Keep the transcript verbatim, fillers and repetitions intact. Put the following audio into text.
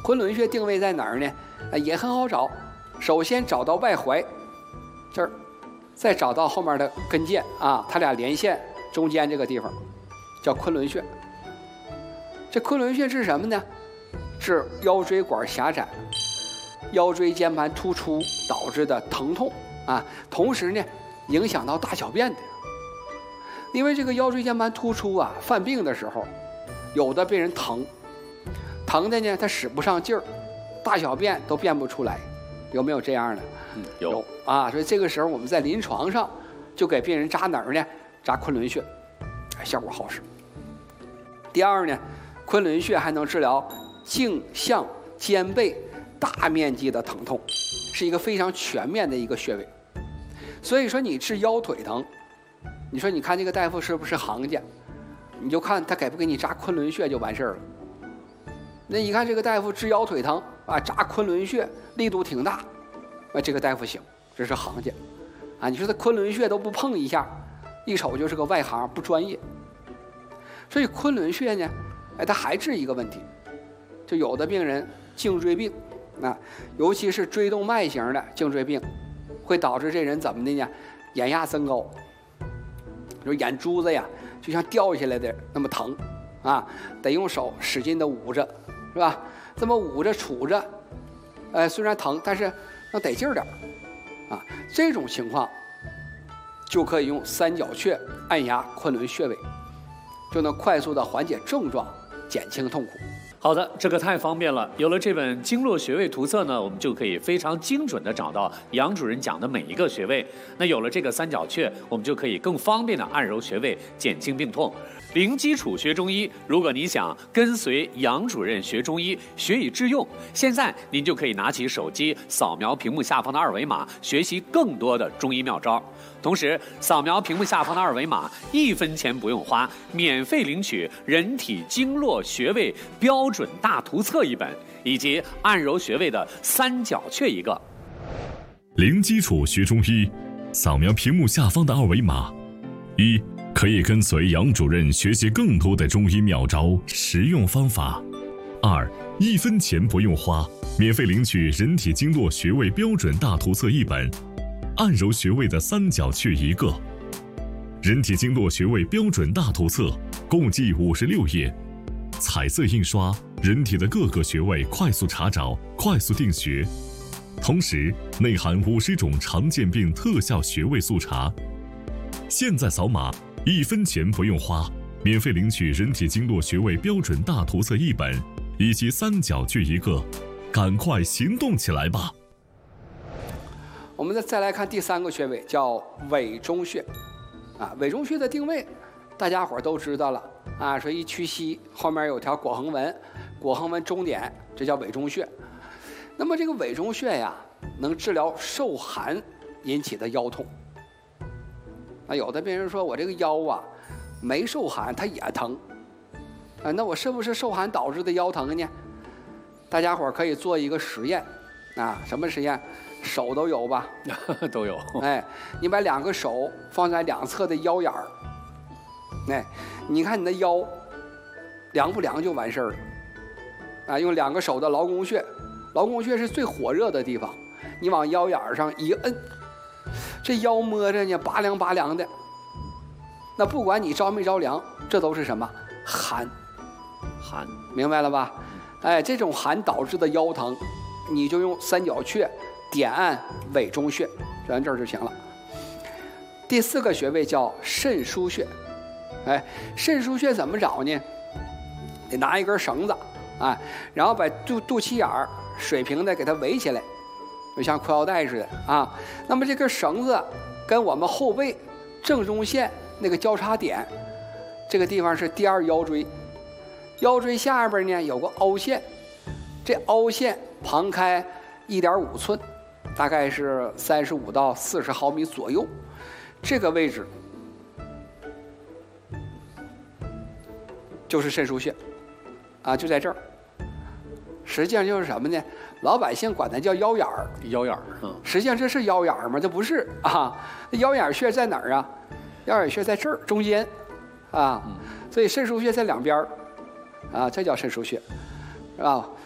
昆仑穴定位在哪儿呢？啊，也很好找。首先找到外踝这儿，再找到后面的跟腱啊，它俩连线中间这个地方叫昆仑穴。这昆仑穴是什么呢？治腰椎管狭窄、腰椎间盘突出导致的疼痛啊，同时呢影响到大小便的。因为这个腰椎间盘突出啊，犯病的时候，有的病人疼，疼的呢他使不上劲儿，大小便都便不出来，有没有这样的？ 嗯，有, 有啊，所以这个时候我们在临床上就给病人扎哪儿呢？扎昆仑穴，效果好使。第二呢，昆仑穴还能治疗颈项肩背大面积的疼痛，是一个非常全面的一个穴位。所以说你治腰腿疼，你说你看这个大夫是不是行家，你就看他给不给你扎昆仑穴就完事儿了。那你看这个大夫治腰腿疼啊，扎昆仑穴力度挺大，啊，这个大夫行，这是行家啊。你说他昆仑穴都不碰一下，一瞅就是个外行，不专业。所以昆仑穴呢，哎，它还治一个问题，就有的病人颈椎病啊，尤其是椎动脉型的颈椎病，会导致这人怎么的呢？眼压增高，就是眼珠子呀就像掉下来的那么疼啊，得用手使劲的捂着，是吧？这么捂着杵着，呃，虽然疼，但是要得劲儿点啊。这种情况就可以用三角穴按压昆仑穴位，就能快速的缓解症状，减轻痛苦。 好的，这个太方便了。有了这本经络穴位图册呢，我们就可以非常精准的找到杨主任讲的每一个穴位。那有了这个三角穴，我们就可以更方便的按揉穴位，减轻病痛。零基础学中医，如果你想跟随杨主任学中医，学以致用，现在您就可以拿起手机扫描屏幕下方的二维码，学习更多的中医妙招。同时，扫描屏幕下方的二维码，一分钱不用花，免费领取《人体经络穴位标准大图册》一本，以及按揉穴位的三角穴一个。 零基础学中医，扫描屏幕下方的二维码，一可以跟随杨主任学习更多的中医妙招、实用方法；二一分钱不用花，免费领取《人体经络穴位标准大图册》一本。按揉穴位的三角穴一个，人体经络穴位标准大图册共计五十六页，彩色印刷，人体的各个穴位快速查找、快速定穴，同时内含五十种常见病特效穴位速查。现在扫码，一分钱不用花，免费领取人体经络穴位标准大图册一本，以及三角穴一个，赶快行动起来吧！ 我们再再来看第三个穴位，叫委中穴，啊，委中穴的定位，大家伙都知道了啊，说一屈膝后面有条跛横纹，跛横纹中点，这叫委中穴。那么这个委中穴呀，能治疗受寒引起的腰痛。啊，有的病人说我这个腰啊没受寒，它也疼，啊，那我是不是受寒导致的腰疼呢？大家伙可以做一个实验，啊，什么实验？手都有吧？ 都有。 哎，你把两个手放在两侧的腰眼儿，哎，你看你的腰凉不凉就完事儿了。啊，用两个手的劳宫穴，劳宫穴是最火热的地方，你往腰眼上一摁，这腰摸着呢拔凉拔凉的。那不管你着没着凉，这都是什么？寒。 寒， 明白了吧？哎，这种寒导致的腰疼，你就用三角穴点按委中穴，就按这儿就行了。第四个穴位叫肾腧穴，哎，肾腧穴怎么找呢？得拿一根绳子，啊，然后把肚肚脐眼儿水平的给它围起来，就像裤腰带似的啊。那么这根绳子跟我们后背正中线那个交叉点，这个地方是第二腰椎，腰椎下边呢有个凹陷，这凹陷旁开一点五寸。大概是三十五到四十毫米左右，这个位置就是肾腧穴，啊，就在这儿。实际上就是什么呢？老百姓管它叫腰眼儿， 腰眼儿，嗯， 实际上这是腰眼儿吗？这不是啊，腰眼穴在哪儿啊？腰眼穴在这儿中间，啊，所以肾腧穴在两边儿，啊，这叫肾腧穴，是吧？